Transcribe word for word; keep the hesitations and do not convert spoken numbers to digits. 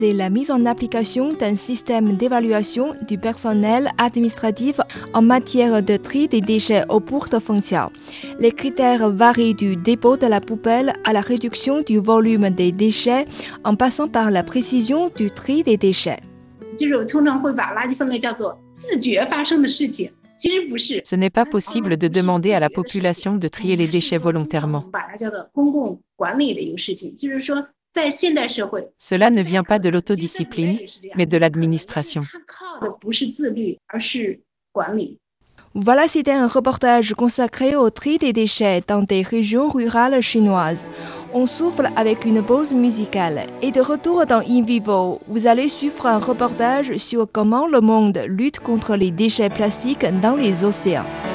C'est la mise en application d'un système d'évaluation du personnel administratif en matière de tri des déchets aux portes foncières. Les critères varient du dépôt de la poubelle à la réduction du volume des déchets en passant par la précision du tri des déchets. Ce n'est pas possible de demander à la population de trier les déchets volontairement. Cela ne vient pas de l'autodiscipline, mais de l'administration. Voilà, c'était un reportage consacré au tri des déchets dans des régions rurales chinoises. On souffle avec une pause musicale. Et de retour dans In Vivo, vous allez suivre un reportage sur comment le monde lutte contre les déchets plastiques dans les océans.